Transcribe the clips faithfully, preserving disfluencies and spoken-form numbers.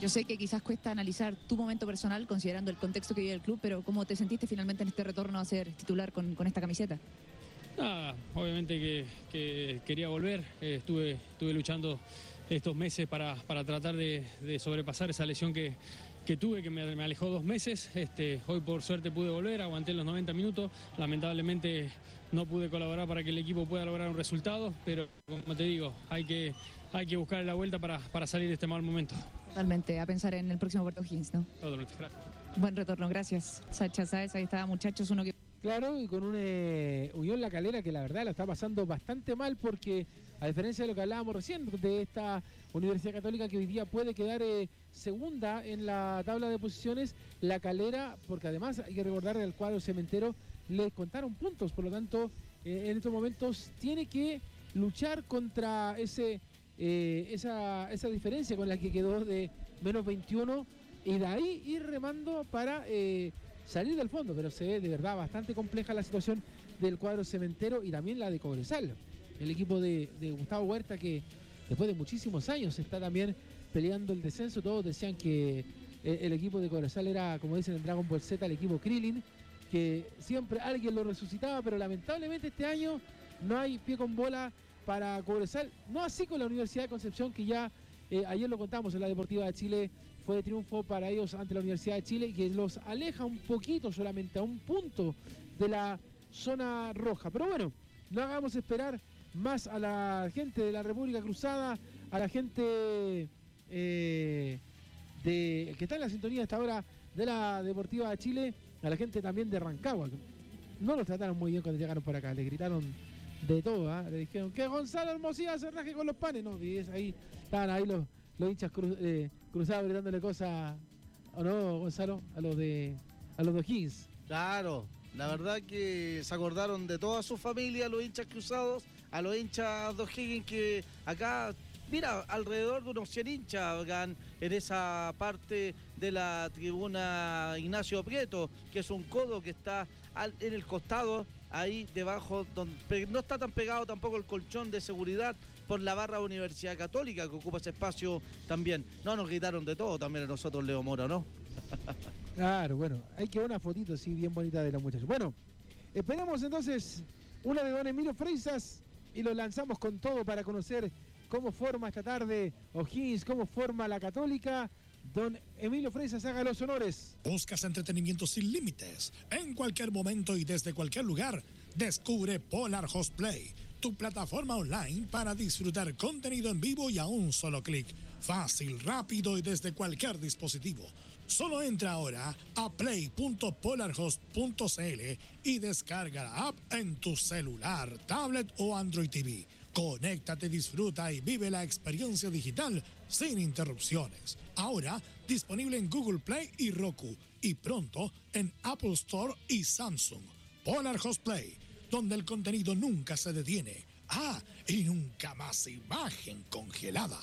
Yo sé que quizás cuesta analizar tu momento personal considerando el contexto que vive el club, pero ¿cómo te sentiste finalmente en este retorno a ser titular con, con esta camiseta? Nada, obviamente que, que quería volver, eh, estuve, estuve luchando estos meses para, para tratar de, de sobrepasar esa lesión que, que tuve, que me, me alejó dos meses. Este, hoy por suerte pude volver, aguanté los noventa minutos, lamentablemente no pude colaborar para que el equipo pueda lograr un resultado, pero como te digo, hay que, hay que buscar la vuelta para, para salir de este mal momento. Totalmente, a pensar en el próximo Puerto Higgins, ¿no? Totalmente, gracias. Buen retorno, gracias. Sacha Sáez, ahí estaba, muchachos, uno que... Claro, y con un eh, Unión La Calera que la verdad la está pasando bastante mal porque, a diferencia de lo que hablábamos recién de esta Universidad Católica que hoy día puede quedar eh, segunda en la tabla de posiciones, La Calera, porque además hay que recordar que al cuadro cementero le contaron puntos, por lo tanto, eh, en estos momentos tiene que luchar contra ese eh, esa, esa diferencia con la que quedó de menos veintiuno y de ahí ir remando para... Eh, salir del fondo, pero se ve de verdad bastante compleja la situación del cuadro cementero y también la de Cobresal, el equipo de, de Gustavo Huerta que después de muchísimos años está también peleando el descenso. Todos decían que el, el equipo de Cobresal era, como dicen en Dragon Ball Z, el equipo Krillin, que siempre alguien lo resucitaba, pero lamentablemente este año no hay pie con bola para Cobresal, no así con la Universidad de Concepción, que ya eh, ayer lo contamos en la Deportiva de Chile. Fue de triunfo para ellos ante la Universidad de Chile, que los aleja un poquito, solamente a un punto de la zona roja. Pero bueno, no hagamos esperar más a la gente de la República Cruzada, a la gente eh, de, que está en la sintonía hasta ahora de la Deportiva de Chile, a la gente también de Rancagua. No los trataron muy bien cuando llegaron para acá, le gritaron de todo, ¿eh? Le dijeron que Gonzalo Hermosilla se raje con los panes, no, y es ahí, estaban ahí los... los hinchas cru, eh, cruzados gritándole cosas, ¿o no, Gonzalo? A los de a los de O'Higgins. Claro, la verdad que se acordaron de toda su familia, los hinchas cruzados, a los hinchas de O'Higgins que acá, mira, alrededor de unos cien hinchas hagan en esa parte de la tribuna Ignacio Prieto, que es un codo que está al, en el costado, ahí debajo, donde no está tan pegado tampoco el colchón de seguridad por la barra de Universidad Católica que ocupa ese espacio también. No, nos gritaron de todo también a nosotros, Leo Mora, ¿no? Claro, bueno, hay que ver una fotito así bien bonita de los muchachos. Bueno, esperamos entonces una de don Emilio Freisas y lo lanzamos con todo para conocer cómo forma esta tarde O'Higgins, cómo forma la Católica. Don Emilio Freisas, haga los honores. ¿Buscas entretenimiento sin límites? En cualquier momento y desde cualquier lugar, descubre Polar Host Play, tu plataforma online para disfrutar contenido en vivo y a un solo clic. Fácil, rápido y desde cualquier dispositivo. Solo entra ahora a play punto polarhost punto c l y descarga la app en tu celular, tablet o Android T V. Conéctate, disfruta y vive la experiencia digital sin interrupciones. Ahora disponible en Google Play y Roku y pronto en Apple Store y Samsung. Polar Host Play, donde el contenido nunca se detiene. Ah, y nunca más imagen congelada.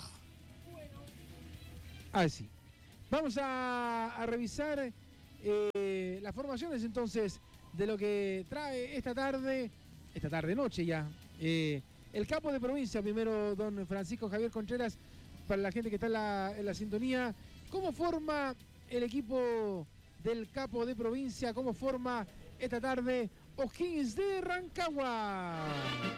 Ah, sí. Vamos a, a revisar eh, las formaciones entonces de lo que trae esta tarde, esta tarde noche ya. Eh, el capo de provincia, primero don Francisco Javier Contreras, para la gente que está en la, en la sintonía. ¿Cómo forma el equipo del capo de provincia? ¿Cómo forma esta tarde O'Higgins de Rancagua?